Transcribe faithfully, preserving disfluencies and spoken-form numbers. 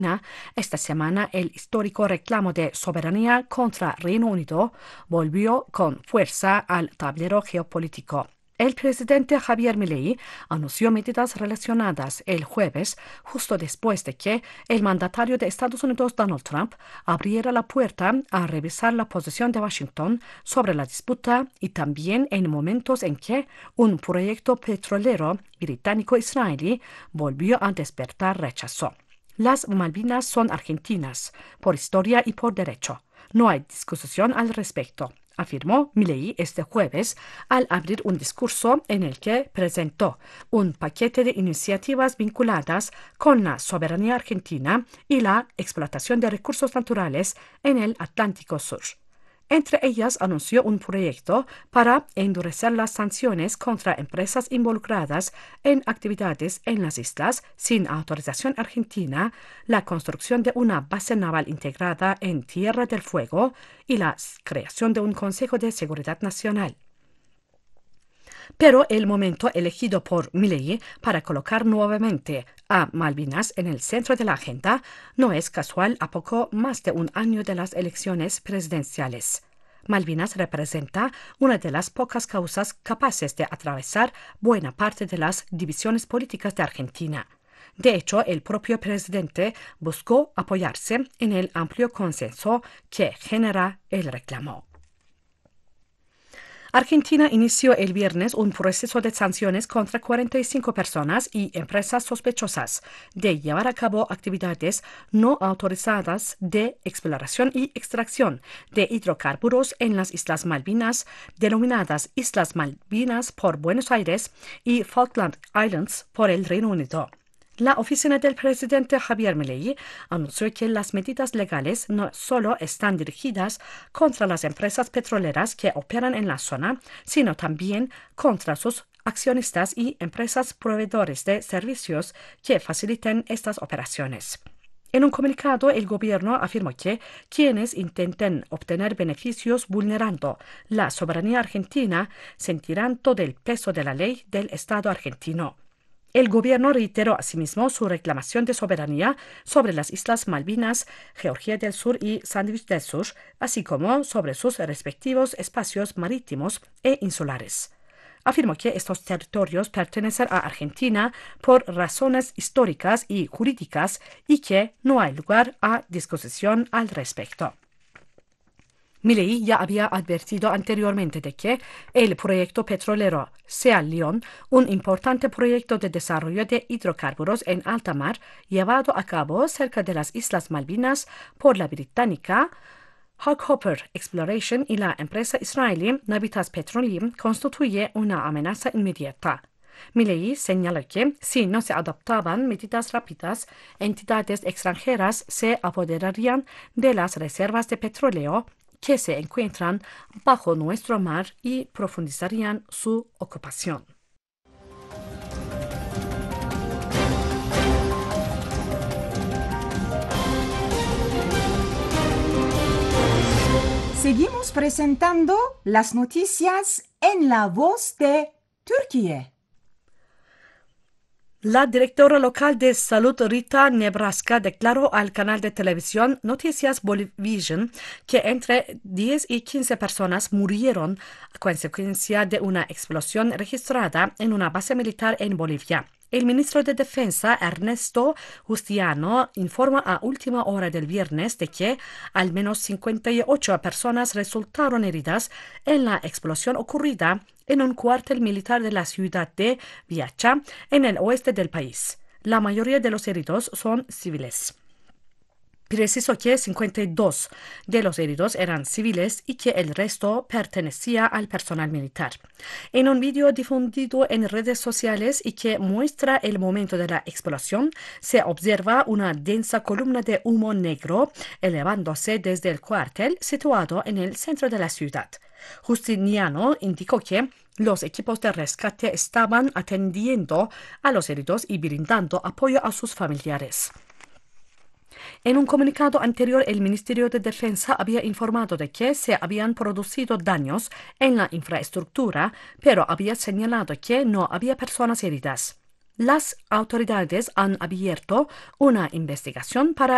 Esta semana el histórico reclamo de soberanía contra Reino Unido volvió con fuerza al tablero geopolítico. El presidente Javier Milei anunció medidas relacionadas el jueves, justo después de que el mandatario de Estados Unidos, Donald Trump, abriera la puerta a revisar la posición de Washington sobre la disputa y también en momentos en que un proyecto petrolero británico-israelí volvió a despertar rechazo. Las Malvinas son argentinas, por historia y por derecho. No hay discusión al respecto, afirmó Milei este jueves al abrir un discurso en el que presentó un paquete de iniciativas vinculadas con la soberanía argentina y la explotación de recursos naturales en el Atlántico Sur. Entre ellas anunció un proyecto para endurecer las sanciones contra empresas involucradas en actividades en las islas sin autorización argentina, la construcción de una base naval integrada en Tierra del Fuego y la creación de un Consejo de Seguridad Nacional. Pero el momento elegido por Milei para colocar nuevamente a Malvinas en el centro de la agenda no es casual a poco más de un año de las elecciones presidenciales. Malvinas representa una de las pocas causas capaces de atravesar buena parte de las divisiones políticas de Argentina. De hecho, el propio presidente buscó apoyarse en el amplio consenso que genera el reclamo. Argentina inició el viernes un proceso de sanciones contra cuarenta y cinco personas y empresas sospechosas de llevar a cabo actividades no autorizadas de exploración y extracción de hidrocarburos en las Islas Malvinas, denominadas Islas Malvinas por Buenos Aires y Falkland Islands por el Reino Unido. La oficina del presidente Javier Milei anunció que las medidas legales no solo están dirigidas contra las empresas petroleras que operan en la zona, sino también contra sus accionistas y empresas proveedores de servicios que faciliten estas operaciones. En un comunicado, el gobierno afirmó que quienes intenten obtener beneficios vulnerando la soberanía argentina sentirán todo el peso de la ley del Estado argentino. El gobierno reiteró asimismo su reclamación de soberanía sobre las Islas Malvinas, Georgia del Sur y Sándwich del Sur, así como sobre sus respectivos espacios marítimos e insulares. Afirmó que estos territorios pertenecen a Argentina por razones históricas y jurídicas y que no hay lugar a discusión al respecto. Milei ya había advertido anteriormente de que el proyecto petrolero Sea León, un importante proyecto de desarrollo de hidrocarburos en alta mar llevado a cabo cerca de las Islas Malvinas por la británica Hawkhopper Exploration y la empresa israelí Navitas Petroleum, constituye una amenaza inmediata. Milei señala que si no se adoptaban medidas rápidas, entidades extranjeras se apoderarían de las reservas de petróleo que se encuentran bajo nuestro mar y profundizarían su ocupación. Seguimos presentando las noticias en la voz de Turquía. La directora local de salud Rita Nebraska declaró al canal de televisión Noticias Bolivision que entre diez y quince personas murieron a consecuencia de una explosión registrada en una base militar en Bolivia. El ministro de Defensa, Ernesto Justiano, informa a última hora del viernes de que al menos cincuenta y ocho personas resultaron heridas en la explosión ocurrida en un cuartel militar de la ciudad de Viacha, en el oeste del país. La mayoría de los heridos son civiles. Precisó que cincuenta y dos de los heridos eran civiles y que el resto pertenecía al personal militar. En un vídeo difundido en redes sociales y que muestra el momento de la explosión, se observa una densa columna de humo negro elevándose desde el cuartel situado en el centro de la ciudad. Justiniano indicó que los equipos de rescate estaban atendiendo a los heridos y brindando apoyo a sus familiares. En un comunicado anterior, el Ministerio de Defensa había informado de que se habían producido daños en la infraestructura, pero había señalado que no había personas heridas. Las autoridades han abierto una investigación para